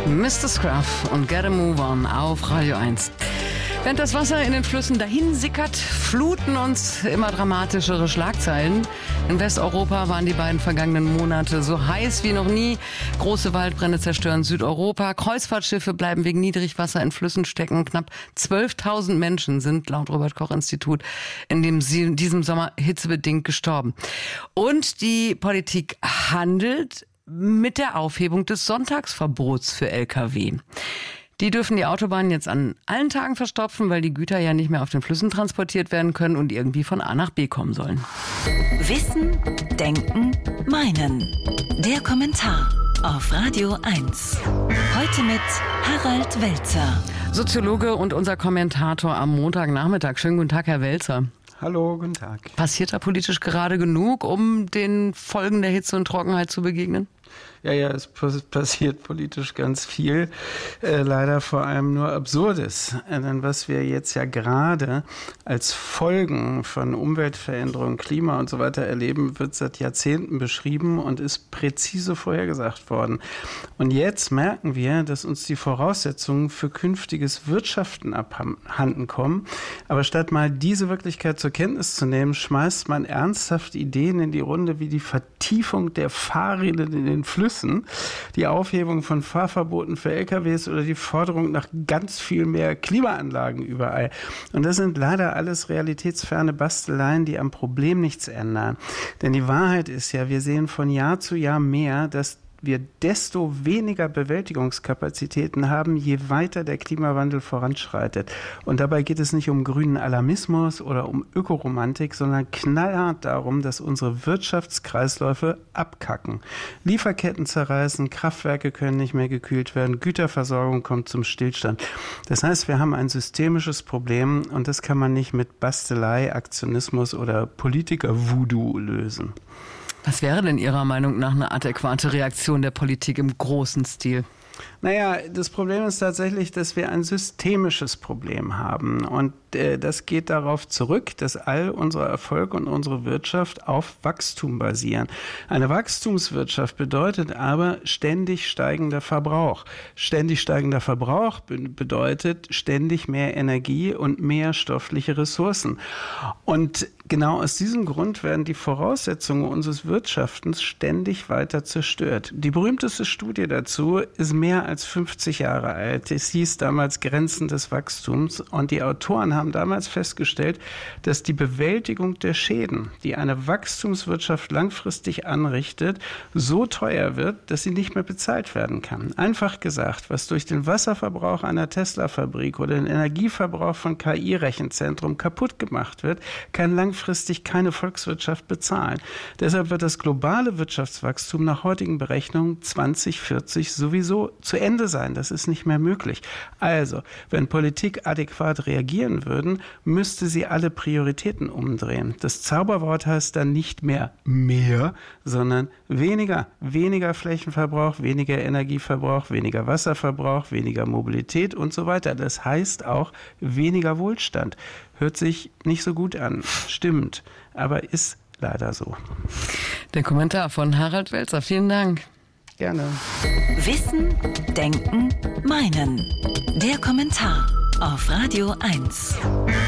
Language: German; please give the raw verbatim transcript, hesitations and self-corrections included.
Mister Scruff und Get a Move On auf Radio eins. Während das Wasser in den Flüssen dahin sickert, fluten uns immer dramatischere Schlagzeilen. In Westeuropa waren die beiden vergangenen Monate so heiß wie noch nie. Große Waldbrände zerstören Südeuropa. Kreuzfahrtschiffe bleiben wegen Niedrigwasser in Flüssen stecken. Knapp zwölftausend Menschen sind laut Robert-Koch-Institut in dem, diesem Sommer hitzebedingt gestorben. Und die Politik handelt mit der Aufhebung des Sonntagsverbots für L K W. Die dürfen die Autobahnen jetzt an allen Tagen verstopfen, weil die Güter ja nicht mehr auf den Flüssen transportiert werden können und irgendwie von A nach B kommen sollen. Wissen, Denken, Meinen. Der Kommentar auf Radio eins. Heute mit Harald Welzer. Soziologe und unser Kommentator am Montagnachmittag. Schönen guten Tag, Herr Welzer. Hallo, guten Tag. Passiert da politisch gerade genug, um den Folgen der Hitze und Trockenheit zu begegnen? Ja, ja, es passiert politisch ganz viel, äh, leider vor allem nur Absurdes. Äh, denn was wir jetzt ja gerade als Folgen von Umweltveränderung, Klima und so weiter erleben, wird seit Jahrzehnten beschrieben und ist präzise vorhergesagt worden. Und jetzt merken wir, dass uns die Voraussetzungen für künftiges Wirtschaften abhanden kommen. Aber statt mal diese Wirklichkeit zur Kenntnis zu nehmen, schmeißt man ernsthaft Ideen in die Runde wie die Vertiefung der Fahrräder in den Flüssen, die Aufhebung von Fahrverboten für L K Ws oder die Forderung nach ganz viel mehr Klimaanlagen überall. Und das sind leider alles realitätsferne Basteleien, die am Problem nichts ändern. Denn die Wahrheit ist ja, wir sehen von Jahr zu Jahr mehr, dass wir desto weniger Bewältigungskapazitäten haben, je weiter der Klimawandel voranschreitet. Und dabei geht es nicht um grünen Alarmismus oder um Ökoromantik, sondern knallhart darum, dass unsere Wirtschaftskreisläufe abkacken. Lieferketten zerreißen, Kraftwerke können nicht mehr gekühlt werden, Güterversorgung kommt zum Stillstand. Das heißt, wir haben ein systemisches Problem und das kann man nicht mit Bastelei, Aktionismus oder Politiker-Voodoo lösen. Was wäre denn Ihrer Meinung nach eine adäquate Reaktion der Politik im großen Stil? Naja, das Problem ist tatsächlich, dass wir ein systemisches Problem haben. Und äh, das geht darauf zurück, dass all unser Erfolg und unsere Wirtschaft auf Wachstum basieren. Eine Wachstumswirtschaft bedeutet aber ständig steigender Verbrauch. Ständig steigender Verbrauch be- bedeutet ständig mehr Energie und mehr stoffliche Ressourcen. Und genau aus diesem Grund werden die Voraussetzungen unseres Wirtschaftens ständig weiter zerstört. Die berühmteste Studie dazu ist mehr als fünfzig Jahre alt. Es hieß damals Grenzen des Wachstums und die Autoren haben damals festgestellt, dass die Bewältigung der Schäden, die eine Wachstumswirtschaft langfristig anrichtet, so teuer wird, dass sie nicht mehr bezahlt werden kann. Einfach gesagt, was durch den Wasserverbrauch einer Tesla-Fabrik oder den Energieverbrauch von K I-Rechenzentrum kaputt gemacht wird, kann langfristig keine Volkswirtschaft bezahlen. Deshalb wird das globale Wirtschaftswachstum nach heutigen Berechnungen zwanzig vierzig sowieso zu Ende sein. Das ist nicht mehr möglich. Also, wenn Politik adäquat reagieren würden, müsste sie alle Prioritäten umdrehen. Das Zauberwort heißt dann nicht mehr mehr, sondern weniger. Weniger Flächenverbrauch, weniger Energieverbrauch, weniger Wasserverbrauch, weniger Mobilität und so weiter. Das heißt auch weniger Wohlstand. Hört sich nicht so gut an. Stimmt, aber ist leider so. Der Kommentar von Harald Welzer. Vielen Dank. Gerne. Wissen, Denken, Meinen. Der Kommentar auf Radio eins.